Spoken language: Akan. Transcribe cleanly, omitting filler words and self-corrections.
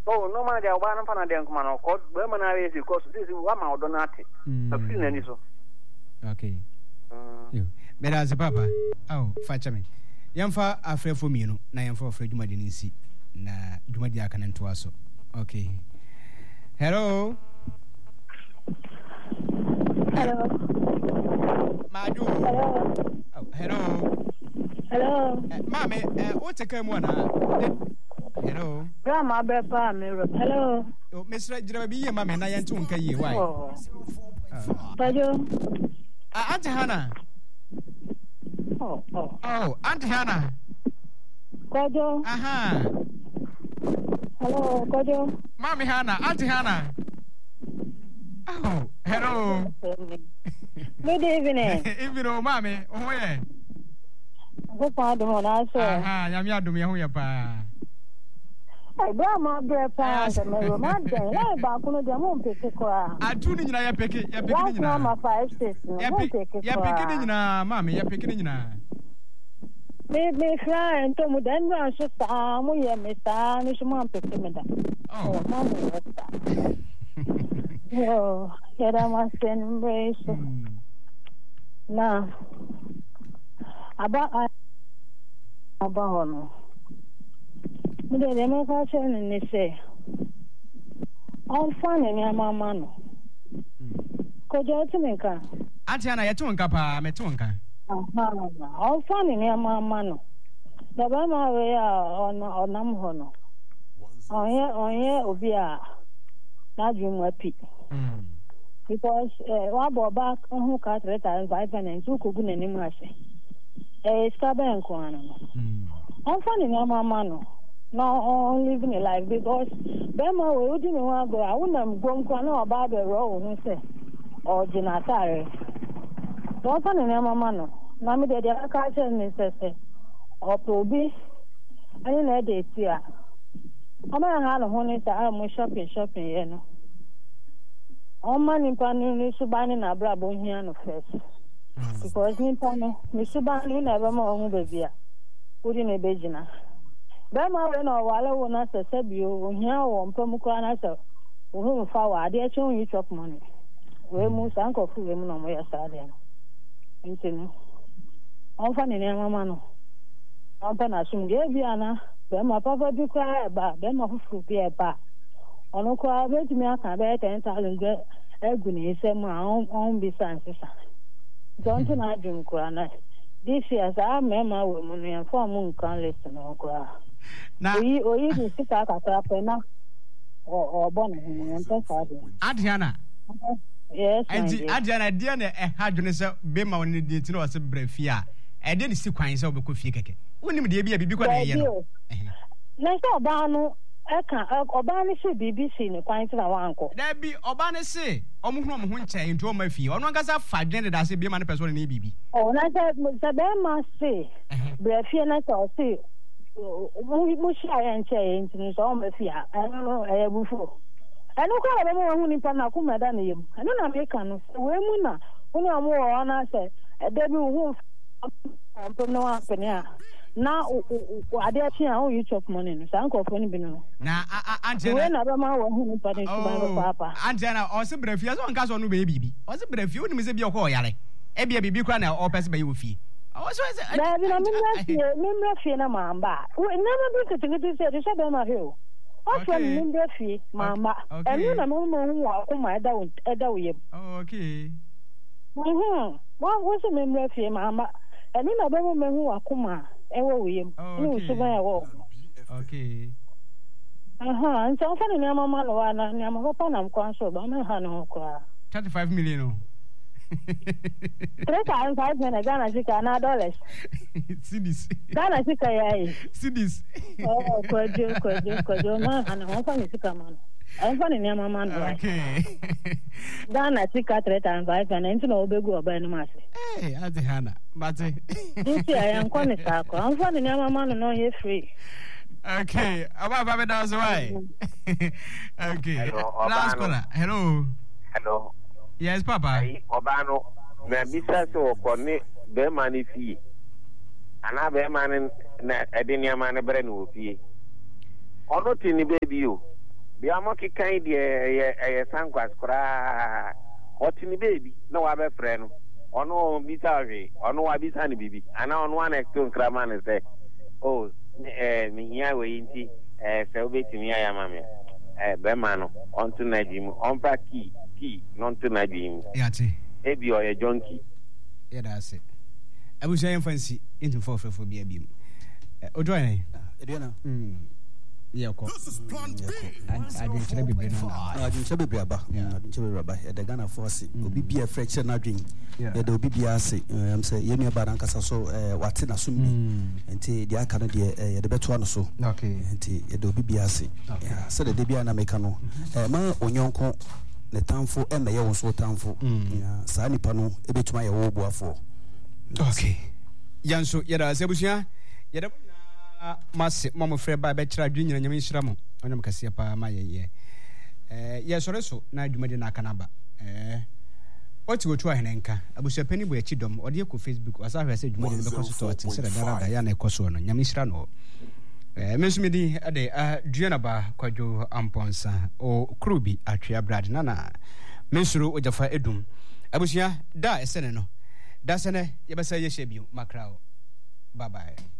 Oh, no man, they are one upon a damn man or court, Berman is because this is one out of donati. I've seen any so. Okay. But as a papa, oh, fetch me. Yamfa afraid for me, no, I am for afraid you might didn't see. Na, you might can into us. Okay. Hello. Hello. Madu. Hello. Oh, hello. Hello. Mommy, what's a come one? Hello. Grandma Bepa Mirror. Hello. Oh, Mr. Jirabi, Mamma, and I am too. Why? Pajo. Auntie Hannah. Oh, Auntie Hannah. Pajo. Aha. Hello, Pajo. Mommy Hannah, Auntie Hannah. Oh, hello. Good evening. Evening, Mommy. Oh, yeah. Good father, answer. Aha, Yamia do me who ya pa. Grandma Bepa, the Roman, I back on the moon pick a car. I do need ya pick it. Ya pick it. Mama 5 6. Ya pick it na, Mommy, ya pick it na. Me fly and Tomu then run so far. We are Mr. Nishman pick him. Oh, Mamma. Oh, here I must embrace. Now, about the democration in the say, I'm finding your mamma. Could you to make her? Antiana, ya tunka pa, me tunka. I'm finding your mamma. The Bama way on Namhono. On here, Obia, not you happy. Because Wabo back on who cut retired by finance who could be any mercy. A stubborn corner. I'm finding your mamma. No, living a life because Bema wouldn't want to go. I wouldn't go about the road, who say, or Genatare. Don't find any mamma. Mammy, the other culture, Mr. Or Proby. I didn't let it here. I'm going to have a honey. I'm shopping, you know. All money panning is banning a brabo here no first. Because Nipano, Miss Subani never more baby. Putting a begina. Bema when or while I will not accept you, here on Pomukana, who forward, they show you chop money. We must uncle for women on my side. Intimate. I'm funny, Mamma. I'm Panasum gave Yana, Bema Papa be quiet, but Bema who be a bar. On a car, wait me, I can bet 10,000 agony, say my own business. Don't you know, Jim Crana? This year, I remember women and 4 moon can listen or cry. Now, you can sit out at a penna or bonnet and Adriana. Yes, Adriana, dear, had you say, Bema when you did know as a brief year. I didn't see quite so good figure. When you be a baby, because let's go down. Obani say BBC ni kwani na wanko. There be Obani say omuhunu omuhunche into my fee. Ono ngasa fagende da say be man person ni bibi. Oh na say be say. Brefie na say mu share enche ntini so me fia. Eno no ebufu. Eno kwa be mo hu ni pa na kuma da na yem. Eno na me kan no we mu na unu amu o na say e da bi hu ampem no apenia. Na ade atia o you chop money no san ko fo ni bi no na Antiana we na ba ma wo hu ni pa ni papa Antiana o se brafia so nka so no be bibi o se brafia oni me se bi o ko yare e bia bibi kra na o pese be wo fie o so se na bi na me fie na mamba na ma bi ketingi se de se be ma he o fo mi me fie mamba enu na mo hu wa ko ma eda wo yem okay wo se me fie mamba enu na be mo me hu wa ko ma ewo wiyem ni usuba yawo okay nso on fani na mama lo wana ni mama papa na mkwanso ba me ha no kwa 35 million 3,500 na Ghana sika na dollars cedis Ghana sika yayi cedis kwajo ma ana on fani sika man on fani na mama lo okay Ghana sika 3,500 na ntino obegu oba ni mase ati hana mate nti ayan kwa ni sako on fani na mama no ye free. Okay, about that's why. Okay. Hello, last caller. Hello. Hello. Yes, Papa. Obano, na bisa so koni be mani fi. Ana be mani na edenia mani bre no fi. Ono tini baby you. Be a monkey kind a sankwas cry. What in the baby? No other friend. Or no Bisari, or no Abisani baby. And on one extone Kraman is there. Oh, Nia Winty, Selbit in Yaya Mammy. Bemano, on to Najim, on Paki, key, non to Najim. Yati. Ebi or a junkie. Yeah, that's it. I was saying fancy into for be a beam. Odroy, Adriana. Yeah, this is Plan B. I didn't be I didn't be Rabba. I didn't be Rabba. The Ghana force will be a fraction not drink. The OBBRC, I'm saying, Yemi Barancasa, so what's in a sum, and the Academy, the better one so. Okay, and the OBBRC. So the Debiana Mecano, Ma Onyonko, the town for Emma was so town for Sani Pano, a bit my old for. Okay. Yanso, Yada Zebusia, Yada. Massive Mamma Fred by Betcha Junior and Yamin on them Cassiapa, my year. Yes, or so, now you made an Akanaba. What to go try an anchor? I was a penny with Chidom or the Facebook, as I said, more than the consultant instead of Diana Coson and Yamisrano. Miss Midi, a day, Gianaba, Quadro Amponsa, or Kruby, Atria Brad Nana, Mensuru with the fire edum. I was ya, da, Seneno. That's an Yabasa Yeshebu, Macrao. Bye bye.